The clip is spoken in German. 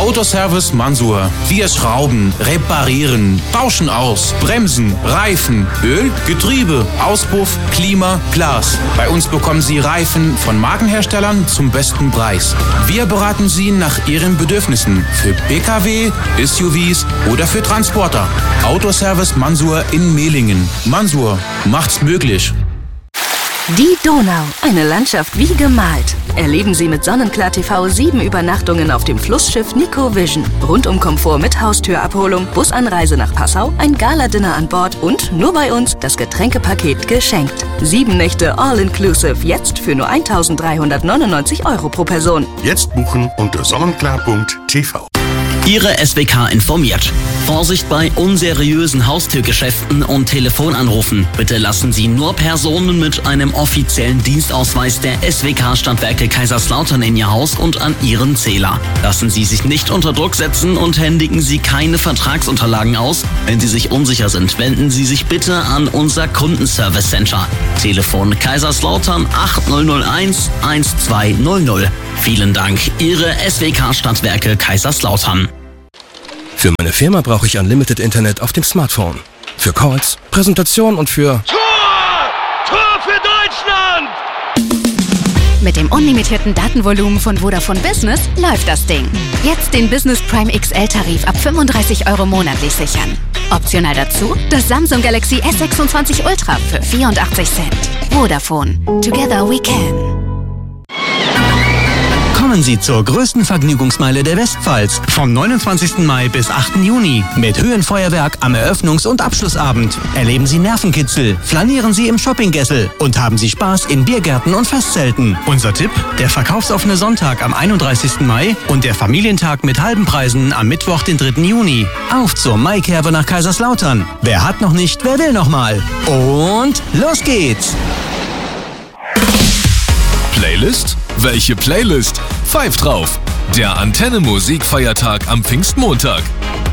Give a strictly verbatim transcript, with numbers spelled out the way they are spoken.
Autoservice Mansur. Wir schrauben, reparieren, tauschen aus, Bremsen, Reifen, Öl, Getriebe, Auspuff, Klima, Glas. Bei uns bekommen Sie Reifen von Markenherstellern zum besten Preis. Wir beraten Sie nach Ihren Bedürfnissen für Pkw, S U Vs oder für Transporter. Autoservice Mansur in Mehlingen. Mansur macht's möglich. Die Donau, eine Landschaft wie gemalt. Erleben Sie mit Sonnenklar T V sieben Übernachtungen auf dem Flussschiff Nico Vision. Rundum Komfort mit Haustürabholung, Busanreise nach Passau, ein Gala-Dinner an Bord und nur bei uns das Getränkepaket geschenkt. Sieben Nächte All-Inclusive, jetzt für nur eintausenddreihundertneunundneunzig Euro pro Person. Jetzt buchen unter sonnenklar punkt t v. Ihre S W K informiert. Vorsicht bei unseriösen Haustürgeschäften und Telefonanrufen. Bitte lassen Sie nur Personen mit einem offiziellen Dienstausweis der S W K Stadtwerke Kaiserslautern in Ihr Haus und an Ihren Zähler. Lassen Sie sich nicht unter Druck setzen und händigen Sie keine Vertragsunterlagen aus. Wenn Sie sich unsicher sind, wenden Sie sich bitte an unser Kundenservice Center. Telefon Kaiserslautern acht null null eins eins zwei null null. Vielen Dank, Ihre S W K Stadtwerke Kaiserslautern. Für meine Firma brauche ich Unlimited Internet auf dem Smartphone. Für Calls, Präsentation und für... Tor! Tor für Deutschland! Mit dem unlimitierten Datenvolumen von Vodafone Business läuft das Ding. Jetzt den Business Prime X L-Tarif ab fünfunddreißig Euro monatlich sichern. Optional dazu das Samsung Galaxy S sechsundzwanzig Ultra für vierundachtzig Cent. Vodafone. Together we can. Kommen Sie zur größten Vergnügungsmeile der Westpfalz vom neunundzwanzigsten Mai bis achten Juni mit Höhenfeuerwerk am Eröffnungs- und Abschlussabend. Erleben Sie Nervenkitzel, flanieren Sie im Shoppinggessel und haben Sie Spaß in Biergärten und Festzelten. Unser Tipp: der verkaufsoffene Sonntag am einunddreißigsten Mai und der Familientag mit halben Preisen am Mittwoch, den dritten Juni. Auf zur Maikerbe nach Kaiserslautern. Wer hat noch nicht, wer will noch mal. Und los geht's! Playlist? Welche Playlist? Pfeift drauf! Der Antenne Musikfeiertag am Pfingstmontag.